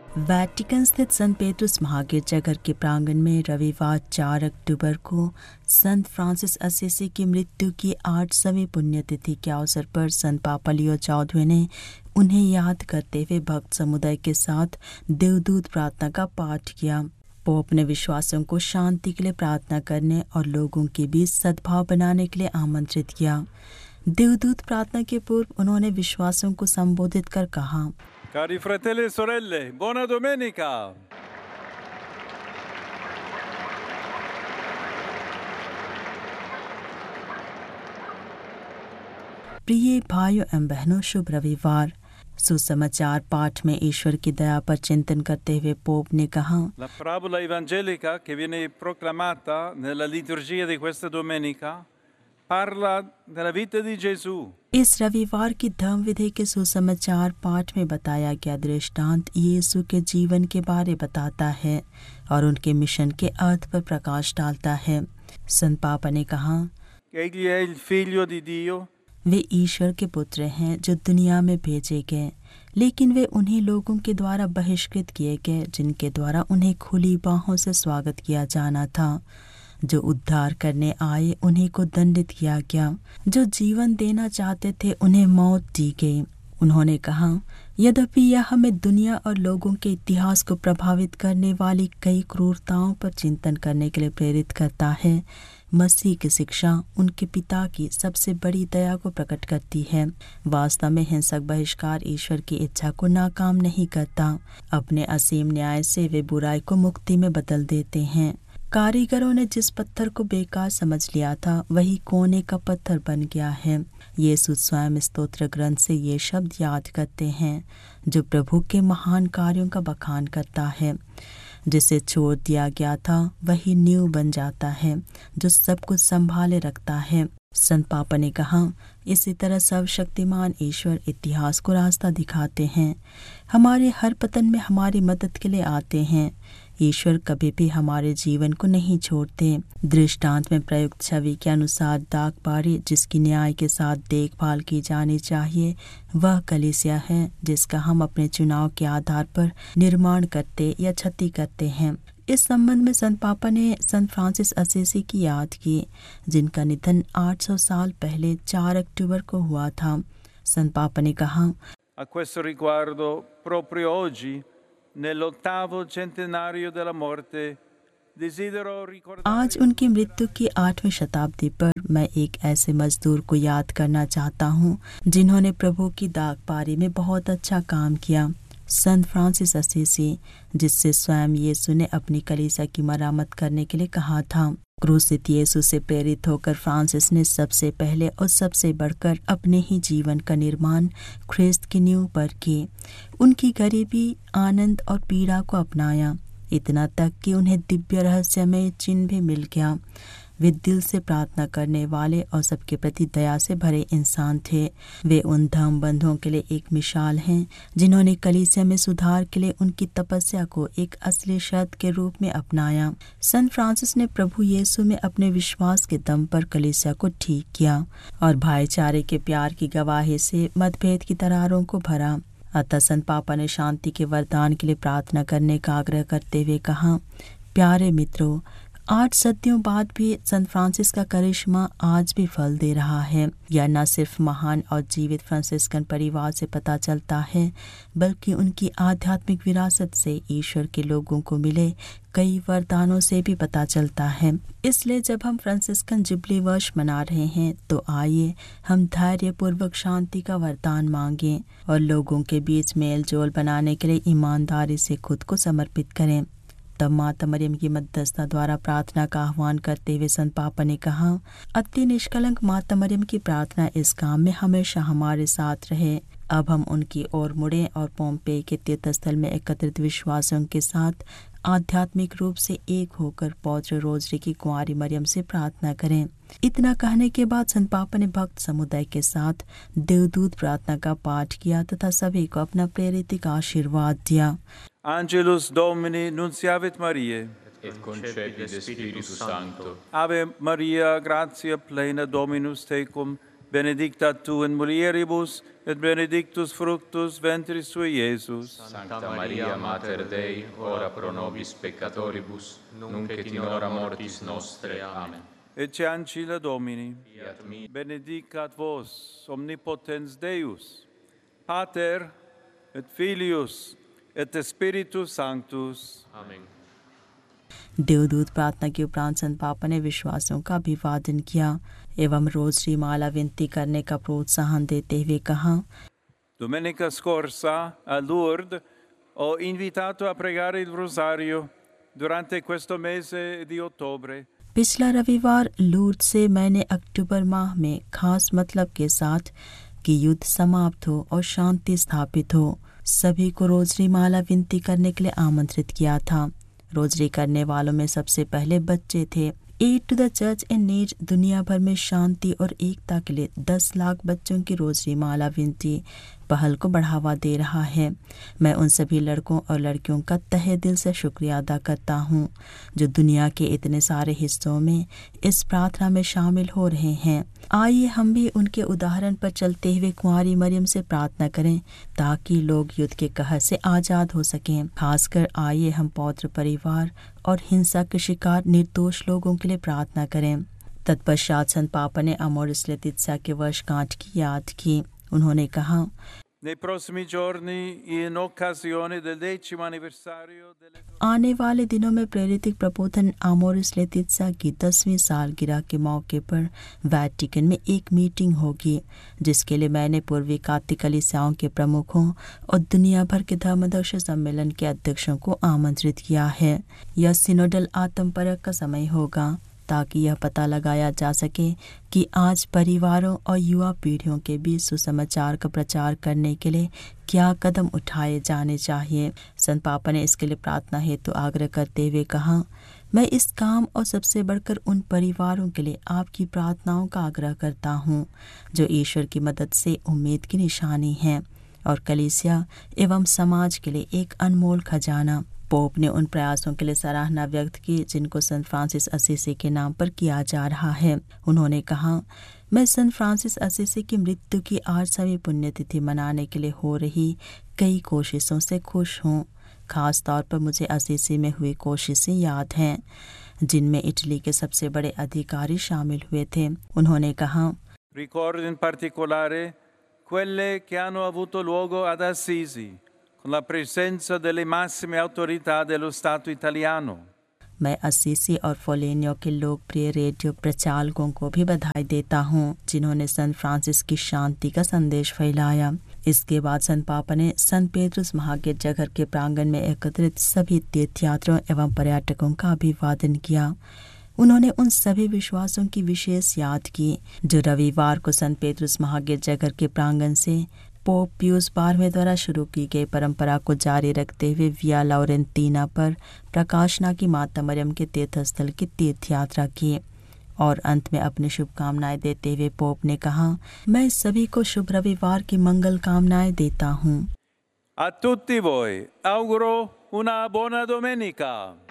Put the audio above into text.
Vatican स्थित संत पेट्रुस महागिरजाघर के प्रांगण में रविवार 4 अक्टूबर को संत फ्रांसिस असीसी की मृत्यु की 8वीं पुण्यतिथि के अवसर पर संत पापा लियो चौदहवें ने उन्हें याद करते हुए भक्त समुदाय के साथ देवदूत प्रार्थना का पाठ किया। पोप ने विश्वासियों को शांति के लिए प्रार्थना करने और लोगों के बीच सद्भाव बनाने के लिए आमंत्रित किया। देवदूत प्रार्थना के पूर्व उन्होंने विश्वासियों को संबोधित कर कहा, Cari fratelli e sorelle, buona domenica! प्रिय भाइयों एवं बहनों, शुभ रविवार। सुसमाचार पाठ में ईश्वर की दया पर चिंतन करते हुए पोप ने कहा, La parabola evangelica che viene proclamata nella liturgia di questa domenica parla della vita di Gesù. इस रविवार की धर्म विधि के सुसमाचार पाठ में बताया गया दृष्टांत यीशु के जीवन के बारे बताता है और उनके मिशन के अर्थ पर प्रकाश डालता है। संत पापा ने कहा, Egli è il figlio di Dio. वे ईश्वर के पुत्र हैं जो दुनिया में भेजे गए, लेकिन वे उन्हीं लोगों के द्वारा बहिष्कृत किए गए जिनके द्वारा उन्हें खुली बाहों से स्वागत किया जाना था। जो उद्धार करने आए उन्हीं को दंडित किया गया, जो जीवन देना चाहते थे उन्हें मौत दी गई। उन्होंने कहा, यद्यपि यह हमें दुनिया और लोगों के इतिहास को प्रभावित करने वाली कई क्रूरताओं पर चिंतन करने के लिए प्रेरित करता है, मसीह की शिक्षा उनके पिता की सबसे बड़ी दया को प्रकट करती है। वास्तव में हिंसक बहिष्कार ईश्वर की इच्छा को नाकाम नहीं करता। अपने असीम न्याय से वे बुराई को मुक्ति में बदल देते हैं। कारीगरों ने जिस पत्थर को बेकार समझ लिया था वही कोने का पत्थर बन गया है। यीशु स्वयं स्तोत्र ग्रंथ से ये शब्द याद करते हैं, जो प्रभु के महान कार्यों का बखान करता है। जिसे छोड़ दिया गया था वही नींव बन जाता है, जो सब कुछ संभाले रखता है। संत पापा ने कहा, इसी तरह सर्वशक्तिमान ईश्वर इतिहास को रास्ता दिखाते हैं। हमारे हर पतन में हमारी मदद के लिए आते हैं। ईश्वर कभी भी हमारे जीवन को नहीं छोड़ते। दृष्टांत में प्रयुक्त छवि के अनुसार दागबारी जिसकी न्याय के साथ देखभाल की जानी चाहिए, वह कलीसिया है जिसका हम अपने चुनाव के आधार पर निर्माण करते या क्षति करते हैं। इस संबंध में संत पापा ने संत फ्रांसिस असीसी की याद की, जिनका निधन 800 साल पहले 4 अक्टूबर को हुआ था। संत पापा ने कहा, A questo riguardo, proprio oggi, nell'8° centenario della morte, desidero ricordare आज उनकी मृत्यु की 8वीं शताब्दी पर मैं एक ऐसे मजदूर को याद करना चाहता हूँ जिन्होंने प्रभु की दागबारी में बहुत अच्छा काम किया। संत फ्रांसिस असीसी, जिससे स्वयं यीशु ने अपनी कलीसिया की मरम्मत करने के लिए कहा था। क्रूसित यीशु से प्रेरित होकर फ्रांसिस ने सबसे पहले और सबसे बढ़कर अपने ही जीवन का निर्माण ख्रिस्त की नींव पर की। उनकी गरीबी, आनंद और पीड़ा को अपनाया, इतना तक कि उन्हें दिव्य रहस्यमय चिन्ह भी मिल गया। वे दिल से प्रार्थना करने वाले और सबके प्रति दया से भरे इंसान थे। वे उन धर्म बंधुओं के लिए एक मिसाल हैं जिन्होंने कलीसिया में सुधार के लिए उनकी तपस्या को एक असली शर्त के रूप में अपनाया। संत फ्रांसिस ने प्रभु यीशु में अपने विश्वास के दम पर कलीसिया को ठीक किया और भाईचारे के प्यार की गवाही से मतभेद की दरारों को भरा। अतः संत पापा ने शांति के वरदान के लिए प्रार्थना करने का आग्रह करते हुए कहा, प्यारे मित्रों, 8 सदियों बाद भी संत फ्रांसिस का करिश्मा आज भी फल दे रहा है। यह न सिर्फ महान और जीवित फ्रांसिस्कन परिवार से पता चलता है, बल्कि उनकी आध्यात्मिक विरासत से ईश्वर के लोगों को मिले कई वरदानों से भी पता चलता है। इसलिए जब हम फ्रांसिस्कन जुबली वर्ष मना रहे हैं तो आइए हम धैर्य पूर्वक शांति का वरदान मांगें और लोगों के बीच मेल जोल बनाने के लिए ईमानदारी से खुद को समर्पित करें। तब माता मरियम की मध्यस्थता द्वारा प्रार्थना का आह्वान करते हुए संत पापा ने कहा, अति निष्कलंक माता मरियम की प्रार्थना इस काम में हमेशा हमारे साथ रहे। अब हम उनकी ओर मुड़ें और पोम्पेई के तीर्थस्थल में एकत्रित विश्वासियों के साथ आध्यात्मिक रूप से एक होकर पौत्र रोजरी की कुंवारी मरियम से प्रार्थना करें। इतना कहने के बाद संत पापा ने भक्त समुदाय के साथ देवदूत प्रार्थना का पाठ किया तथा सभी को अपना प्रेरित आशीर्वाद दिया। Angelus Domini nunciavit Mariae, et concepit de Spiritus Sancto. Ave Maria, gratia plena Dominus tecum, benedicta tu in mulieribus, et benedictus fructus ventris tui, Iesus. Sancta Maria, Mater Dei, ora pro nobis peccatoribus, nunc et in hora mortis nostre. Amen. Ecce ancilla Domini, Fiat mi. benedicat vos, omnipotens Deus, Pater, et Filius, et Spiritus Sanctus. Amen. देवदूत प्रार्थना के उपरांत संत पापा ने विश्वासियों का अभिवादन किया एवं रोजरी माला विनती करने का प्रोत्साहन देते हुए कहा, Domenica scorsa a Lourdes ho invitato a pregare il rosario durante questo mese di ottobre. पिछला रविवार लूर्द से मैंने अक्टूबर माह में खास मतलब के साथ कि युद्ध समाप्त हो और शांति स्थापित हो सभी को रोजरी माला विनती करने के लिए आमंत्रित किया था। रोजरी करने वालों में सबसे पहले बच्चे थे। Add to the church in need दुनिया भर में शांति और एकता के लिए 10 लाख बच्चों की रोजरी माला विनती पहल को बढ़ावा दे रहा है। मैं उन सभी लड़कों और लड़कियों का तहे दिल से शुक्रिया अदा करता हूँ जो दुनिया के इतने सारे हिस्सों में इस प्रार्थना में शामिल हो रहे हैं। आइए हम भी उनके उदाहरण पर चलते हुए कुंवारी मरियम से प्रार्थना करें ताकि लोग युद्ध के कहर से आजाद हो सकें। खासकर आइए हम पौत्र परिवार और हिंसा के शिकार निर्दोष लोगों के लिए प्रार्थना करें। तत्पश्चात संत पापा ने अमोरिस लेतित्सा के वर्षगांठ की याद की। उन्होंने कहा, Nei prossimi giorni, in occasione del 10° anniversario delle... आने वाले दिनों में प्रेरित प्रबोधन अमोरिस लेतित्सा की 10वीं सालगिरह के मौके पर वैटिकन में एक मीटिंग होगी जिसके लिए मैंने पूर्वी कातिक कलीसियाओं के प्रमुखों और दुनिया भर के धर्मदर्श सम्मेलन के अध्यक्षों को आमंत्रित किया है। यह सिनोडल आत्मपरख का समय होगा ताकि यह पता लगाया जा सके कि आज परिवारों और युवा पीढ़ियों के बीच सुसमाचार का प्रचार करने के लिए क्या कदम उठाए जाने चाहिए। संत पापा ने इसके लिए प्रार्थना हेतु आग्रह करते हुए कहा, मैं इस काम और सबसे बढ़कर उन परिवारों के लिए आपकी प्रार्थनाओं का आग्रह करता हूँ जो ईश्वर की मदद से उम्मीद की निशानी है और कलीसिया एवं समाज के लिए एक अनमोल खजाना। पोप ने उन प्रयासों के लिए सराहना व्यक्त की जिनको संत फ्रांसिस असीसी के नाम पर किया जा रहा है। उन्होंने कहा, मैं संत फ्रांसिस असीसी की मृत्यु की 8वीं पुण्यतिथि मनाने के लिए हो रही कई कोशिशों से खुश हूँ। खास तौर पर मुझे असीसी में हुई कोशिशें याद हैं जिनमें इटली के सबसे बड़े अधिकारी शामिल हुए थे। उन्होंने कहा, Ricordo in particolare quelle che hanno avuto luogo ad Assisi con la presenza delle massime autorità dello Stato italiano. मैं असीसी और फोलेनियो के लोकप्रिय रेडियो प्रचारकों को भी बधाई देता हूँ जिन्होंने संत फ्रांसिस की शांति का संदेश फैलाया। इसके बाद संत पापा ने संत पेट्रुस महागिरजाघर के प्रांगण में एकत्रित सभी तीर्थयात्रियों एवं पर्यटकों का अभिवादन किया। उन्होंने उन सभी विश्वासों की विशेष याद की जो रविवार को संत पेट्रुस महागिरजाघर के प्रांगण से पोप पियूस 12वें द्वारा शुरू की गई परंपरा को जारी रखते हुए विया लॉरेंटीना पर प्रकाशना की माता मरियम के तीर्थस्थल की तीर्थ यात्रा की और अंत में अपनी शुभकामनाएं देते हुए पोप ने कहा, मैं सभी को शुभ रविवार की मंगल कामनाएं देता हूँ। A tutti voi auguro una buona domenica.